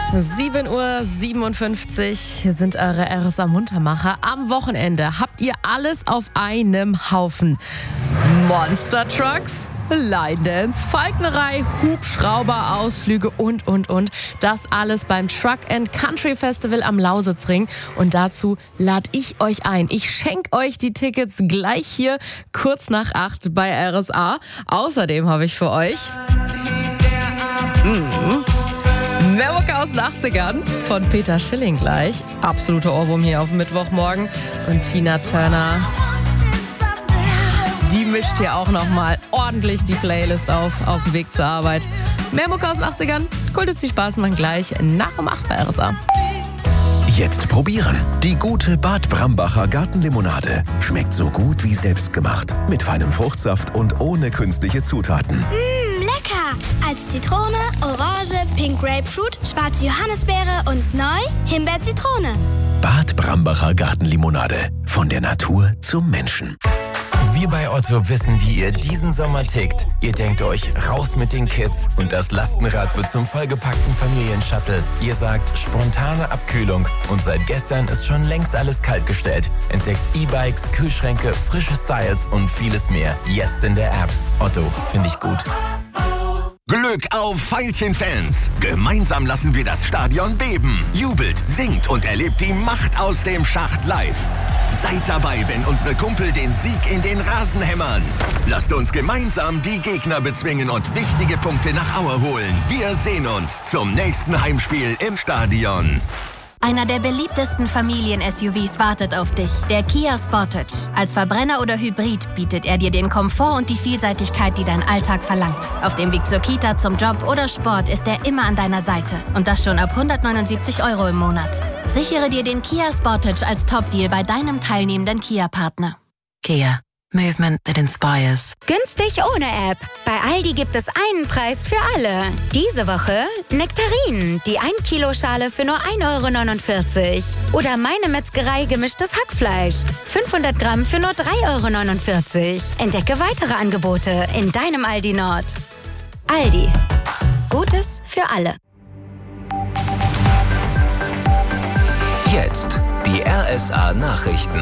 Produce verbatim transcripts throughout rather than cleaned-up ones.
sieben Uhr siebenundfünfzig sind eure R S A-Muntermacher. Am Wochenende habt ihr alles auf einem Haufen. Monster Trucks, Line Dance, Falknerei, Hubschrauber, Ausflüge und, und, und. Das alles beim Truck and Country Festival am Lausitzring. Und dazu lade ich euch ein. Ich schenke euch die Tickets gleich hier kurz nach acht bei R S A. Außerdem habe ich für euch Mhm. mehr Mucke aus den achtzigern von Peter Schilling gleich. Absoluter Ohrwurm hier auf Mittwochmorgen. Und Tina Turner, die mischt hier auch nochmal ordentlich die Playlist auf, auf dem Weg zur Arbeit. Mehr Mucke aus den achtzigern, cool, dass die Spaß machen, gleich nach um acht bei R S A. Jetzt probieren. Die gute Bad Brambacher Gartenlimonade. Schmeckt so gut wie selbstgemacht. Mit feinem Fruchtsaft und ohne künstliche Zutaten. Mmh, lecker! Als Zitrone, Orange, Pink Grapefruit, schwarze Johannisbeere und neu Himbeer-Zitrone. Bad Brambacher Gartenlimonade. Von der Natur zum Menschen. Wir bei Otto wissen, wie ihr diesen Sommer tickt. Ihr denkt euch, raus mit den Kids und das Lastenrad wird zum vollgepackten Familienshuttle. Ihr sagt, spontane Abkühlung und seit gestern ist schon längst alles kaltgestellt. Entdeckt E-Bikes, Kühlschränke, frische Styles und vieles mehr. Jetzt in der App. Otto, finde ich gut. Glück auf Veilchen-Fans! Gemeinsam lassen wir das Stadion beben. Jubelt, singt und erlebt die Macht aus dem Schacht live. Seid dabei, wenn unsere Kumpel den Sieg in den Rasen hämmern. Lasst uns gemeinsam die Gegner bezwingen und wichtige Punkte nach Aue holen. Wir sehen uns zum nächsten Heimspiel im Stadion. Einer der beliebtesten Familien-S U Vs wartet auf dich, der Kia Sportage. Als Verbrenner oder Hybrid bietet er dir den Komfort und die Vielseitigkeit, die dein Alltag verlangt. Auf dem Weg zur Kita, zum Job oder Sport ist er immer an deiner Seite. Und das schon ab hundertneunundsiebzig Euro im Monat. Sichere dir den Kia Sportage als Top-Deal bei deinem teilnehmenden Kia-Partner. Kia. Movement that inspires. Günstig ohne App. Bei Aldi gibt es einen Preis für alle. Diese Woche Nektarinen, die ein Kilo Schale für nur ein Euro neunundvierzig. Oder Meine Metzgerei gemischtes Hackfleisch. fünfhundert Gramm für nur drei Euro neunundvierzig. Entdecke weitere Angebote in deinem Aldi Nord. Aldi. Gutes für alle. Jetzt die R S A-Nachrichten.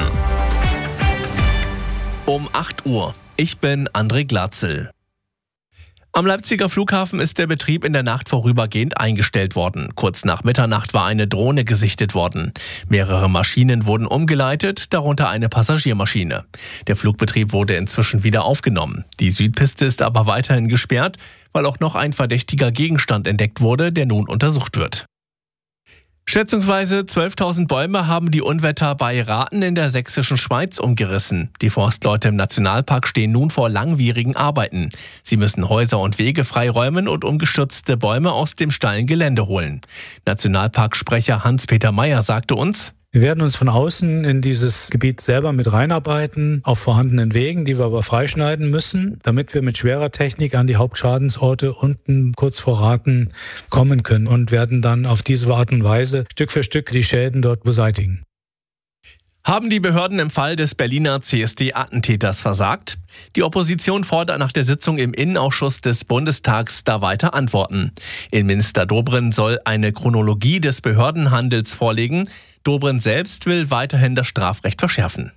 Um acht Uhr. Ich bin André Glatzel. Am Leipziger Flughafen ist der Betrieb in der Nacht vorübergehend eingestellt worden. Kurz nach Mitternacht war eine Drohne gesichtet worden. Mehrere Maschinen wurden umgeleitet, darunter eine Passagiermaschine. Der Flugbetrieb wurde inzwischen wieder aufgenommen. Die Südpiste ist aber weiterhin gesperrt, weil auch noch ein verdächtiger Gegenstand entdeckt wurde, der nun untersucht wird. Schätzungsweise zwölftausend Bäume haben die Unwetter bei Rathen in der sächsischen Schweiz umgerissen. Die Forstleute im Nationalpark stehen nun vor langwierigen Arbeiten. Sie müssen Häuser und Wege freiräumen und umgestürzte Bäume aus dem steilen Gelände holen. Nationalparksprecher Hans-Peter Meyer sagte uns: Wir werden uns von außen in dieses Gebiet selber mit reinarbeiten, auf vorhandenen Wegen, die wir aber freischneiden müssen, damit wir mit schwerer Technik an die Hauptschadensorte unten kurz vor Rathen kommen können und werden dann auf diese Art und Weise Stück für Stück die Schäden dort beseitigen. Haben die Behörden im Fall des Berliner C S D-Attentäters versagt? Die Opposition fordert nach der Sitzung im Innenausschuss des Bundestags da weiter Antworten. Innenminister Dobrindt soll eine Chronologie des Behördenhandels vorlegen. Dobrindt selbst will weiterhin das Strafrecht verschärfen.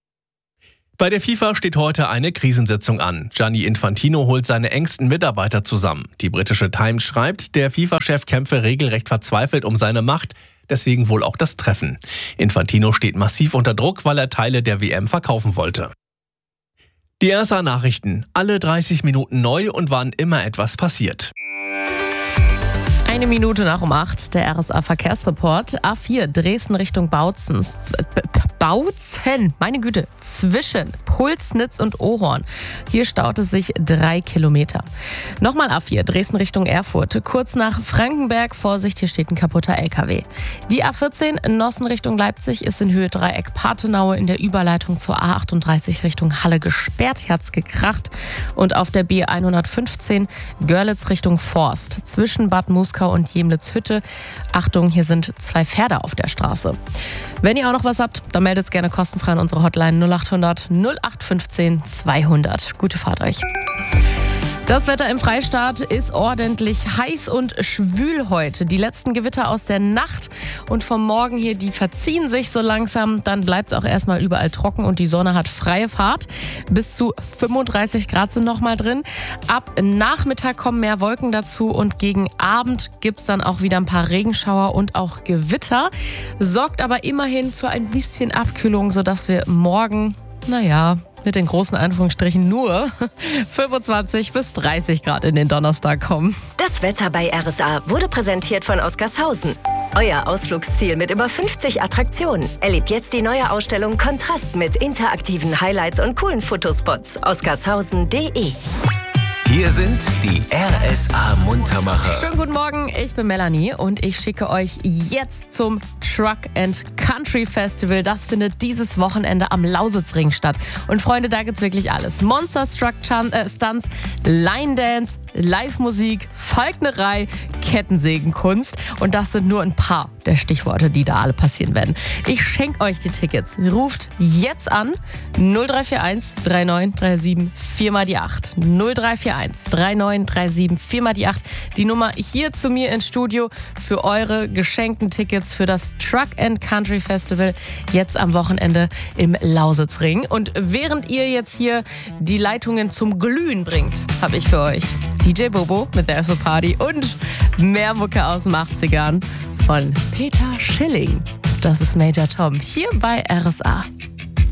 Bei der FIFA steht heute eine Krisensitzung an. Gianni Infantino holt seine engsten Mitarbeiter zusammen. Die britische Times schreibt, der FIFA-Chef kämpfe regelrecht verzweifelt um seine Macht. Deswegen wohl auch das Treffen. Infantino steht massiv unter Druck, weil er Teile der W M verkaufen wollte. Die R S A-Nachrichten. Alle dreißig Minuten neu und wann immer etwas passiert. Eine Minute nach um acht, der R S A-Verkehrsreport. A vier, Dresden Richtung Bautzen. Bautzen, meine Güte, zwischen Pulsnitz und Ohorn. Hier staut es sich drei Kilometer. Nochmal A vier, Dresden Richtung Erfurt. Kurz nach Frankenberg, Vorsicht, hier steht ein kaputter L K W. Die A vierzehn, Nossen Richtung Leipzig, ist in Höhe Dreieck Pathenaue in der Überleitung zur A achtunddreißig Richtung Halle gesperrt. Hier hat's gekracht. Und auf der B hundertfünfzehn, Görlitz Richtung Forst. Zwischen Bad Muskau und Jemlitz-Hütte. Achtung, hier sind zwei Pferde auf der Straße. Wenn ihr auch noch was habt, dann meldet es gerne kostenfrei an unsere Hotline null acht hundert null acht fünfzehn zweihundert. Gute Fahrt euch. Das Wetter im Freistaat ist ordentlich heiß und schwül heute. Die letzten Gewitter aus der Nacht und vom Morgen hier, die verziehen sich so langsam. Dann bleibt es auch erstmal überall trocken und die Sonne hat freie Fahrt. Bis zu fünfunddreißig Grad sind noch mal drin. Ab Nachmittag kommen mehr Wolken dazu und gegen Abend gibt es dann auch wieder ein paar Regenschauer und auch Gewitter. Sorgt aber immerhin für ein bisschen Abkühlung, sodass wir morgen, naja, mit den großen Anführungsstrichen nur fünfundzwanzig bis dreißig Grad in den Donnerstag kommen. Das Wetter bei R S A wurde präsentiert von Oskarshausen. Euer Ausflugsziel mit über fünfzig Attraktionen. Erlebt jetzt die neue Ausstellung Kontrast mit interaktiven Highlights und coolen Fotospots. oskarshausen punkt de. Hier sind die R S A-Muntermacher. Schönen guten Morgen, ich bin Melanie und ich schicke euch jetzt zum Truck and Country Festival. Das findet dieses Wochenende am Lausitzring statt. Und Freunde, da gibt's wirklich alles. Monster Truck äh, Stunts, Line Dance, Live-Musik, Falknerei, Kettensägenkunst. Und das sind nur ein paar der Stichworte, die da alle passieren werden. Ich schenke euch die Tickets. Ruft jetzt an null drei vier eins drei neun drei sieben vier mal die acht. null drei vier eins drei neun drei sieben vier mal die acht. Die Nummer hier zu mir ins Studio für eure geschenkten Tickets für das Truck and Country Festival jetzt am Wochenende im Lausitzring. Und während ihr jetzt hier die Leitungen zum Glühen bringt, habe ich für euch D J Bobo mit There's a Party und mehr Mucke aus den achtzigern von Peter Schilling. Das ist Major Tom hier bei R S A.